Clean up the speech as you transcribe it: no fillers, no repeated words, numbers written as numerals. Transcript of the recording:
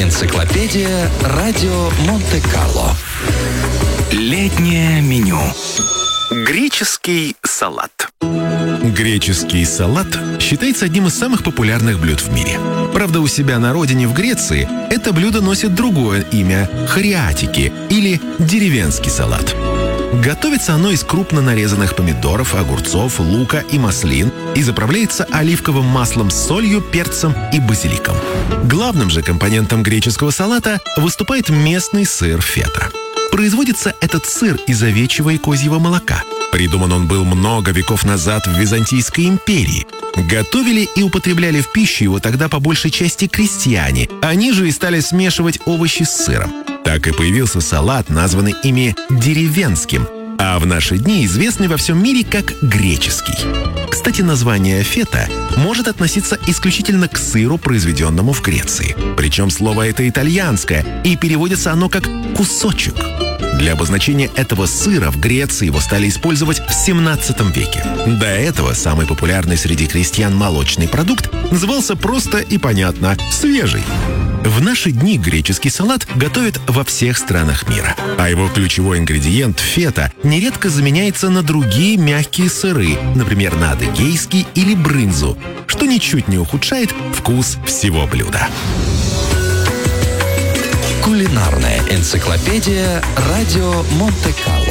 Энциклопедия Радио Монте-Карло. Летнее меню. Греческий салат. Греческий салат считается одним из самых популярных блюд в мире. Правда, у себя на родине в Греции это блюдо носит другое имя – хариатики или деревенский салат. Готовится оно из крупно нарезанных помидоров, огурцов, лука и маслин и заправляется оливковым маслом с солью, перцем и базиликом. Главным же компонентом греческого салата выступает местный сыр фета. Производится этот сыр из овечьего и козьего молока. Придуман он был много веков назад в Византийской империи. Готовили и употребляли в пищу его тогда по большей части крестьяне. Они же и стали смешивать овощи с сыром. Так и появился салат, названный ими деревенским, а в наши дни известный во всем мире как греческий. Кстати, название фета может относиться исключительно к сыру, произведенному в Греции. Причем слово это итальянское, и переводится оно как «кусочек». Для обозначения этого сыра в Греции его стали использовать в 17 веке. До этого самый популярный среди крестьян молочный продукт назывался просто и понятно – свежий. В наши дни греческий салат готовят во всех странах мира, а его ключевой ингредиент – фета – нередко заменяется на другие мягкие сыры, например, на адыгейский или брынзу, что ничуть не ухудшает вкус всего блюда. Кулинарная энциклопедия Радио Монте-Карло.